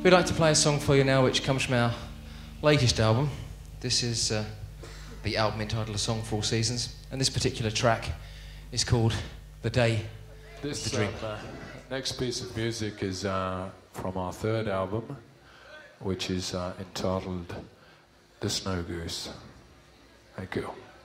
We'd like to play a song for you now which comes from our latest album. This is the album entitled A Song for All Seasons, and this particular track is called The Day of the Dream. Next piece of music is from our third album, which is entitled The Snow Goose. Thank you.